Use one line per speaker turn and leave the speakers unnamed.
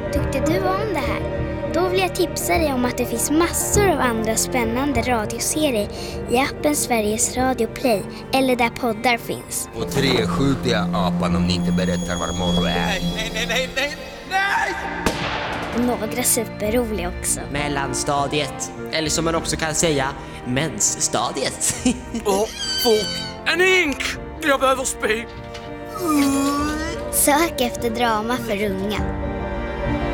Tyckte du om det här? Då vill jag tipsa dig om att det finns massor av andra spännande radioserier i appen Sveriges Radio Play eller där poddar finns.
På 3 skjuter jag apan om ni inte berättar var morgon är.
Nej!
Och några superroliga också.
Mellanstadiet, eller som man också kan säga, mensstadiet.
En ink! Jag behöver spy.
Sök efter drama för unga.